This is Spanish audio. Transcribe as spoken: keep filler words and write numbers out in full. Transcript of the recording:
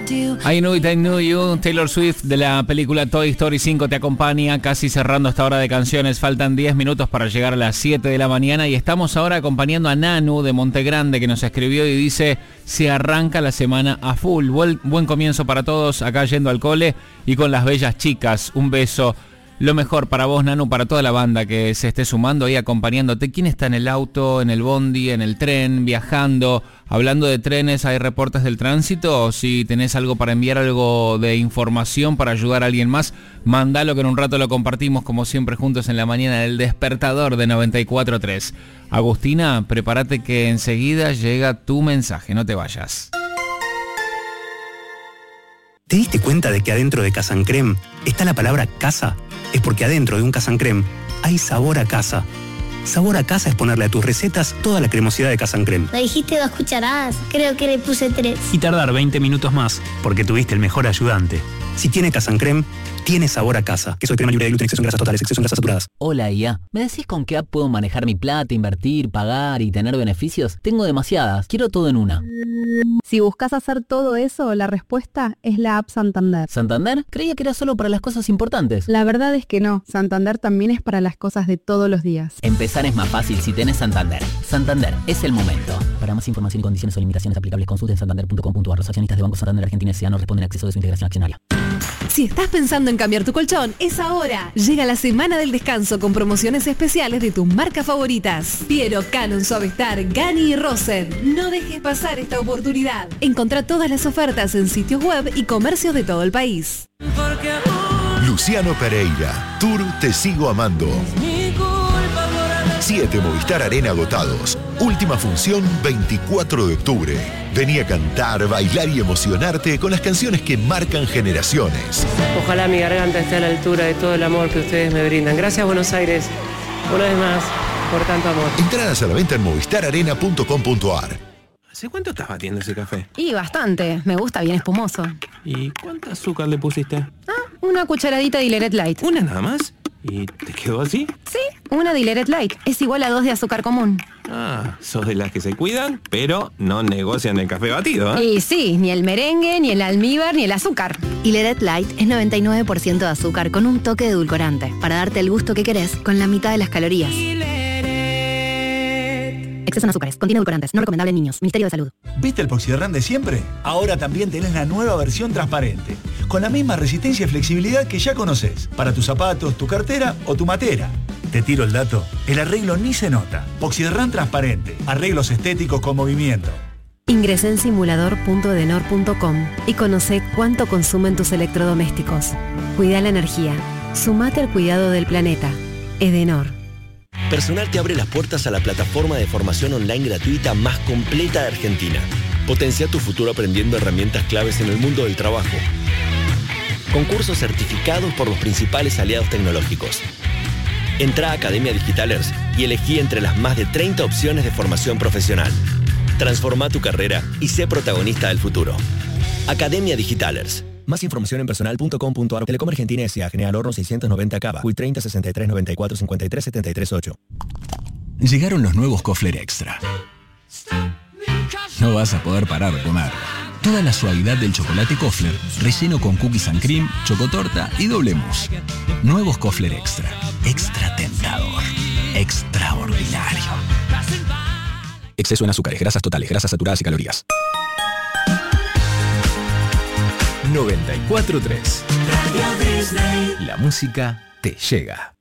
I Knew It, I Knew You. Taylor Swift de la película Toy Story cinco te acompaña, casi cerrando esta hora de canciones. Faltan diez minutos para llegar a las siete de la mañana y estamos ahora acompañando a Nanu de Montegrande, que nos escribió y dice: se arranca la semana a full. Buen, buen comienzo para todos acá yendo al cole y con las bellas chicas. Un beso. Lo mejor para vos, Nanu, para toda la banda que se esté sumando ahí acompañándote. ¿Quién está en el auto, en el bondi, en el tren, viajando? Hablando de trenes, ¿hay reportes del tránsito? O si tenés algo para enviar, algo de información para ayudar a alguien más, mandalo, que en un rato lo compartimos como siempre juntos en la mañana del Despertador de noventa y cuatro punto tres. Agustina, prepárate que enseguida llega tu mensaje, no te vayas. ¿Te diste cuenta de que adentro de Casa and Creme está la palabra casa? Es porque adentro de un Casa and Creme hay sabor a casa. Sabor a casa es ponerle a tus recetas toda la cremosidad de Casa and Creme. Me dijiste dos cucharadas, creo que le puse tres. Y tardar veinte minutos más, porque tuviste el mejor ayudante. Si tiene Casa and Creme, tiene sabor a casa. Queso de crema libre de gluten, exceso en grasas totales, exceso en grasas saturadas. Hola, I A. ¿Me decís con qué app puedo manejar mi plata, invertir, pagar y tener beneficios? Tengo demasiadas, quiero todo en una. Si buscas hacer todo eso, la respuesta es la app Santander. ¿Santander? Creía que era solo para las cosas importantes. La verdad es que no. Santander también es para las cosas de todos los días. Empezar es más fácil si tenés Santander. Santander, es el momento. Para más información y condiciones o limitaciones aplicables, consulten santander punto com punto a r. Los accionistas de Banco Santander Argentina S A no responden a acceso de su integración accionaria. Si estás pensando en cambiar tu colchón, es ahora. Llega la semana del descanso con promociones especiales de tus marcas favoritas. Piero, Canon, Suavestar, Gani y Rosen. No dejes pasar esta oportunidad. Encontrá todas las ofertas en sitios web y comercios de todo el país. Luciano Pereira, Tour Te Sigo Amando. Siete Movistar Arena agotados. Última función veinticuatro de octubre. Vení a cantar, bailar y emocionarte con las canciones que marcan generaciones. Ojalá mi garganta esté a la altura de todo el amor que ustedes me brindan. Gracias, Buenos Aires, una vez más, por tanto amor. Entradas a la venta en movistar arena punto com punto a r. ¿Hace cuánto estás batiendo ese café? Y bastante, me gusta bien espumoso. ¿Y cuánto azúcar le pusiste? Ah, una cucharadita de Dileret Light. ¿Una nada más? ¿Y te quedó así? Sí, una Dileret Light. Es igual a dos de azúcar común. Ah, sos de las que se cuidan, pero no negocian el café batido, ¿eh? Y sí, ni el merengue, ni el almíbar, ni el azúcar. Dileret Light es noventa y nueve por ciento de azúcar con un toque de edulcorante, para darte el gusto que querés con la mitad de las calorías. Exceso en azúcares, contiene edulcorantes, no recomendable en niños. Ministerio de Salud. ¿Viste el Poxyderran de siempre? Ahora también tenés la nueva versión transparente, con la misma resistencia y flexibilidad que ya conocés, para tus zapatos, tu cartera o tu matera. Te tiro el dato, el arreglo ni se nota. Poxyderran transparente, arreglos estéticos con movimiento. Ingresá en simulador punto edenor punto com y conocé cuánto consumen tus electrodomésticos. Cuida la energía. Sumate al cuidado del planeta. Edenor. Personal te abre las puertas a la plataforma de formación online gratuita más completa de Argentina. Potencia tu futuro aprendiendo herramientas claves en el mundo del trabajo. Con cursos certificados por los principales aliados tecnológicos. Entrá a Academia Digitalers y elegí entre las más de treinta opciones de formación profesional. Transforma tu carrera y sé protagonista del futuro. Academia Digitalers. Más información en personal punto com punto a r. Telecom Argentina S A. General Horno seiscientos noventa Cava. Q I treinta sesenta y tres noventa y cuatro cincuenta y tres setenta y tres ocho. Llegaron los nuevos Kofler Extra. No vas a poder parar de comer. Toda la suavidad del chocolate Kofler, relleno con cookies and cream, chocotorta y doble mousse. Nuevos Kofler Extra. Extra tentador. Extraordinario. Exceso en azúcares, grasas totales, grasas saturadas y calorías. noventa y cuatro punto tres. La música te llega.